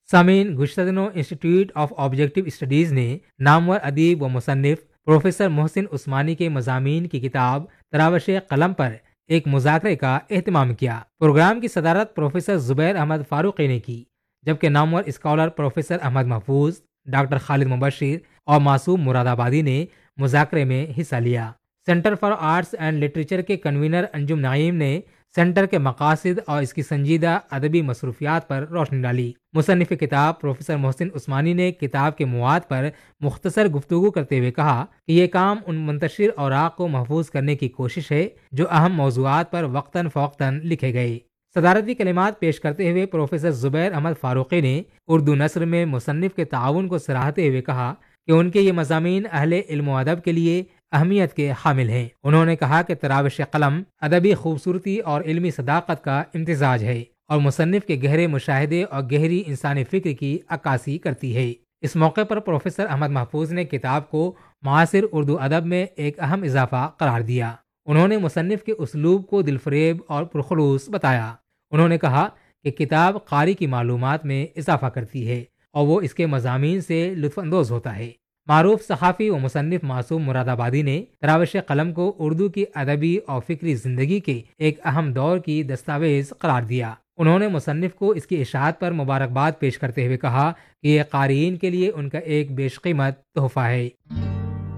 سامعین، گزشتہ دنوں انسٹیٹیوٹ آف آبجیکٹو اسٹڈیز نے نامور ادیب و مصنف پروفیسر محسن عثمانی کے مضامین کی کتاب تراوش قلم پر ایک مذاکرے کا اہتمام کیا۔ پروگرام کی صدارت پروفیسر زبیر احمد فاروقی نے کی، جبکہ نامور اسکالر پروفیسر احمد محفوظ، ڈاکٹر خالد مبشر اور معصوم مراد آبادی نے مذاکرے میں حصہ لیا۔ Centre for arts and literature کے کنوینر انجم نعیم نے سینٹر کے مقاصد اور اس کی سنجیدہ ادبی مصروفیات پر روشنی ڈالی۔ مصنف کتاب پروفیسر محسن عثمانی نے کتاب کے مواد پر مختصر گفتگو کرتے ہوئے کہا کہ یہ کام ان منتشر اوراق کو محفوظ کرنے کی کوشش ہے جو اہم موضوعات پر وقتاً فوقتاً لکھے گئے۔ صدارتی کلمات پیش کرتے ہوئے پروفیسر زبیر احمد فاروقی نے اردو نثر میں مصنف کے تعاون کو سراہتے ہوئے کہا کہ ان کے یہ مضامین اہل علم و ادب کے لیے اہمیت کے حامل ہیں۔ انہوں نے کہا کہ تراوش قلم ادبی خوبصورتی اور علمی صداقت کا امتزاج ہے اور مصنف کے گہرے مشاہدے اور گہری انسانی فکر کی عکاسی کرتی ہے۔ اس موقع پر پروفیسر احمد محفوظ نے کتاب کو معاصر اردو ادب میں ایک اہم اضافہ قرار دیا۔ انہوں نے مصنف کے اسلوب کو دلفریب اور پرخلوص بتایا۔ انہوں نے کہا کہ کتاب قاری کی معلومات میں اضافہ کرتی ہے اور وہ اس کے مضامین سے لطف اندوز ہوتا ہے۔ معروف صحافی و مصنف معصوم مراد آبادی نے تراوش قلم کو اردو کی ادبی اور فکری زندگی کے ایک اہم دور کی دستاویز قرار دیا۔ انہوں نے مصنف کو اس کی اشاعت پر مبارکباد پیش کرتے ہوئے کہا کہ یہ قارئین کے لیے ان کا ایک بیش قیمت تحفہ ہے۔